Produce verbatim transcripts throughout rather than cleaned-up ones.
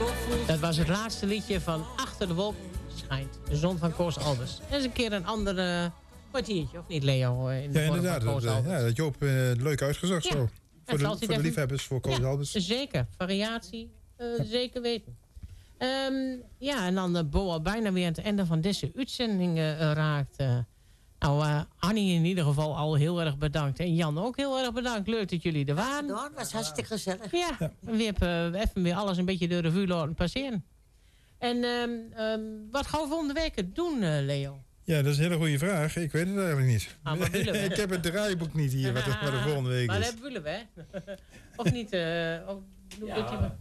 Dat was het laatste liedje van Achter de wolken schijnt. De zon van Koos Albers. En eens een keer een ander uh, kwartiertje, of niet Leo? In de ja, inderdaad. Dat, ja, dat Joop uh, leuk uitgezocht ja. zo. Voor de, voor de liefhebbers, voor Koos ja, Albers. Zeker. Variatie, uh, ja. zeker weten. Um, ja, en dan uh, Bo bijna weer aan het einde van deze uitzending uh, raakt. Uh, nou, uh, Annie in ieder geval al heel erg bedankt. En Jan ook heel erg bedankt. Leuk dat jullie er waren. Dat was hartstikke gezellig. Ja, ja. we hebben uh, even weer alles een beetje door de revue laten passeren. En um, um, wat gaan we volgende week doen, uh, Leo? Ja, dat is een hele goede vraag. Ik weet het eigenlijk niet. Ah, maar we, ik heb het draaiboek niet hier, wat de, wat de volgende week maar is. Maar dat willen we, hè? Of niet? Uh, of, ja.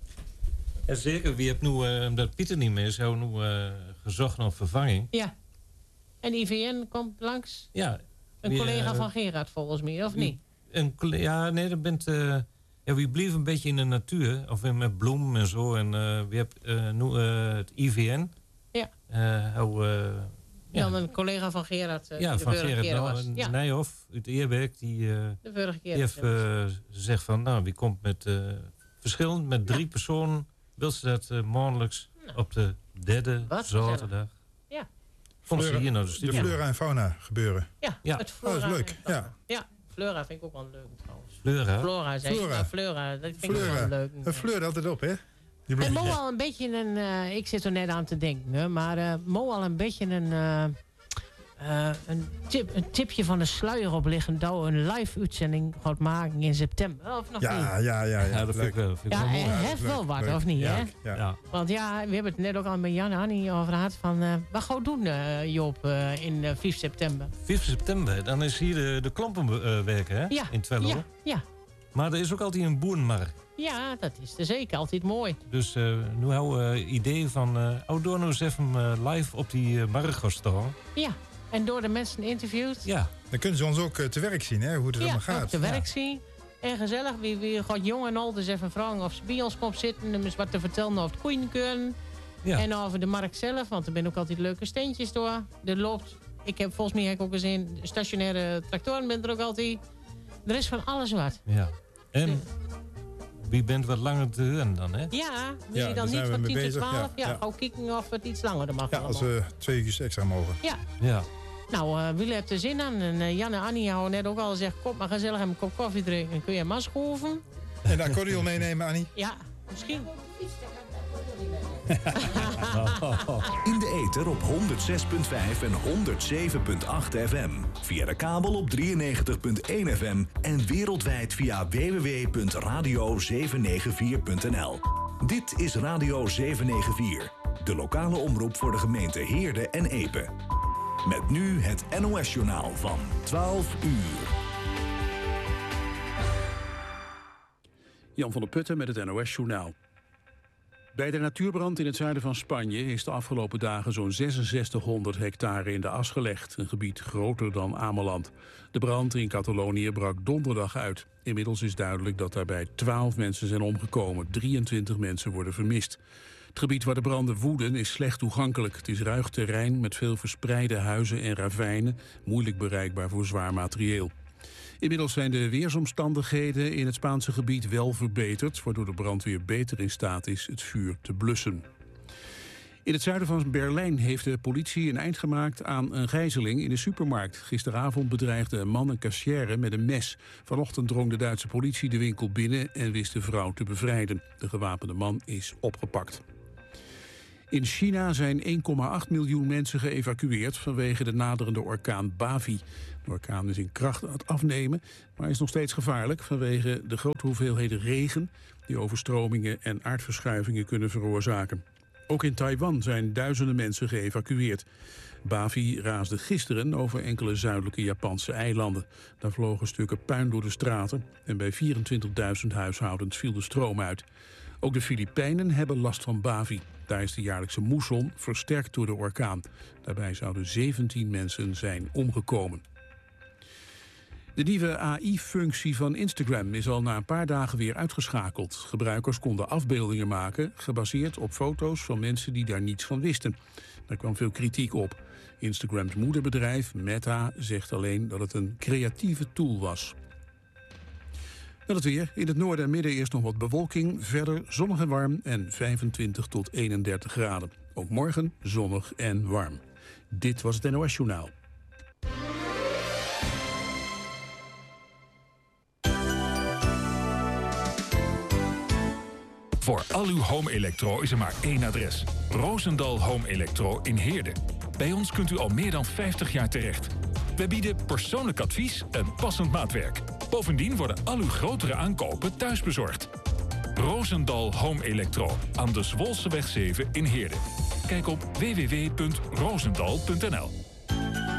Ja, zeker. Wie hebt nu, uh, omdat Pieter niet meer is, hebben we nu uh, gezocht naar vervanging. Ja. En I V N komt langs? Ja. Een wie, collega uh, van Gerard volgens mij, of niet? Een, ja, nee, dat bent... Uh, ja, we bleven een beetje in de natuur. Of met bloemen en zo. En uh, we hebben uh, nu uh, het I V N. Ja. Uh, how, uh, ja. Dan een collega van Gerard. Uh, ja, die de van vorige Gerard keer was. Ja. Nijhoff uit Eerbeek. Die, uh, de vorige keer. Die heeft uh, gezegd van, nou, wie komt met uh, verschillend, met drie ja. personen. Wil ze dat uh, maandelijks nou. op de derde Wat zaterdag. Ja. Komt ze hier naar de studio. De flora en fauna gebeuren. Ja, ja. het flora. Oh, dat is leuk. Ja. ja, flora vind ik ook wel leuk trouwens. Flora? Flora, zei flora. Je, flora, dat vind flora. ik ook wel leuk. Het fleurt altijd op, hè? En Mo al een beetje een... Uh, ik zit er net aan te denken, hè, maar uh, Mo al een beetje een... Uh, uh, een, tip, een tipje van de sluier opliggen dat we een live uitzending gaat maken in september. Of nog ja, niet? Ja, ja, ja. ja dat vind ik wel, vind ik ja, wel mooi. Hij heeft ja, wel wat, leuk. Of niet, ja, hè? Ja. Ja. Want ja, we hebben het net ook al met Jan en Annie over gehad van... Uh, wat gaan we doen, uh, Joop, uh, in uh, vijf september? vijf september, dan is hier de, de klompenwerken, uh, hè? Ja. In Twello. Ja, ja. Maar er is ook altijd een boerenmarkt. Ja, dat is er zeker. Altijd mooi. Dus uh, nu hebben we uh, idee van... Uh, oh, door nou eens even uh, live op die uh, markt gaan staan. Ja, en door de mensen interviewt. Ja. Dan kunnen ze ons ook uh, te werk zien, hè, hoe het ja, allemaal gaat. Ja, te werk ja. zien. En gezellig. Wie, wie gaat jong en oud dus even vragen of ze bij ons komt zitten... om eens wat te vertellen over het koeien kunnen. Ja. En over de markt zelf. Want er zijn ook altijd leuke steentjes door. Er loopt... Ik heb volgens mij heb ik ook gezien... stationaire tractoren bent er ook altijd. Er is van alles wat. Ja. En... Wie bent wat langer te huren dan, hè? Ja, wil je ja, dan niet van tien tot twaalf? Ja, ja. ja. Gauw kijken of het iets langer mag. Ja, als we twee uur extra mogen. Ja. ja. Nou, uh, Wille heeft er zin aan. En uh, Jan en Annie houden net ook al gezegd... kom maar gezellig een kop koffie drinken. En kun je een mas schroeven. En de accordeon meenemen, Annie? Ja, misschien. In de ether op honderd zes komma vijf en honderd zeven komma acht F M. Via de kabel op drieënnegentig komma één F M. En wereldwijd via w w w punt radio zeven negen vier punt n l. Dit is Radio zeven negen vier. De lokale omroep voor de gemeente Heerde en Epe. Met nu het N O S-journaal van twaalf uur. Jan van der Putten met het N O S-journaal. Bij de natuurbrand in het zuiden van Spanje is de afgelopen dagen zo'n zesenzestighonderd hectare in de as gelegd. Een gebied groter dan Ameland. De brand in Catalonië brak donderdag uit. Inmiddels is duidelijk dat daarbij twaalf mensen zijn omgekomen. drieëntwintig mensen worden vermist. Het gebied waar de branden woeden is slecht toegankelijk. Het is ruig terrein met veel verspreide huizen en ravijnen. Moeilijk bereikbaar voor zwaar materieel. Inmiddels zijn de weersomstandigheden in het Spaanse gebied wel verbeterd, waardoor de brandweer beter in staat is het vuur te blussen. In het zuiden van Berlijn heeft de politie een eind gemaakt aan een gijzeling in de supermarkt. Gisteravond bedreigde een man een kassière met een mes. Vanochtend drong de Duitse politie de winkel binnen en wist de vrouw te bevrijden. De gewapende man is opgepakt. In China zijn één komma acht miljoen mensen geëvacueerd vanwege de naderende orkaan Bavi. De orkaan is in kracht aan het afnemen, maar is nog steeds gevaarlijk vanwege de grote hoeveelheden regen die overstromingen en aardverschuivingen kunnen veroorzaken. Ook in Taiwan zijn duizenden mensen geëvacueerd. Bavi raasde gisteren over enkele zuidelijke Japanse eilanden. Daar vlogen stukken puin door de straten en bij vierentwintigduizend huishoudens viel de stroom uit. Ook de Filipijnen hebben last van Bavi. Daar is de jaarlijkse moesson versterkt door de orkaan. Daarbij zouden zeventien mensen zijn omgekomen. De nieuwe A I-functie van Instagram is al na een paar dagen weer uitgeschakeld. Gebruikers konden afbeeldingen maken, gebaseerd op foto's van mensen die daar niets van wisten. Daar kwam veel kritiek op. Instagrams moederbedrijf, Meta, zegt alleen dat het een creatieve tool was. Dan het weer. In het noorden en midden eerst nog wat bewolking. Verder zonnig en warm en vijfentwintig tot eenendertig graden. Ook morgen zonnig en warm. Dit was het N O S Journaal. Voor al uw home electro is er maar één adres. Roosendal Home Electro in Heerde. Bij ons kunt u al meer dan vijftig jaar terecht. We bieden persoonlijk advies en passend maatwerk. Bovendien worden al uw grotere aankopen thuisbezorgd. Roosendal Home Electro aan de Zwolseweg zeven in Heerde. Kijk op w w w punt roosendal punt n l.